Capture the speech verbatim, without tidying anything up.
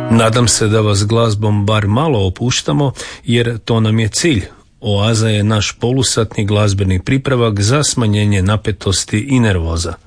Nadam se da vas glazbom bar malo opuštamo, jer to nam je cilj. Oaza je naš polusatni glazbeni pripravak za smanjenje napetosti i nervoza.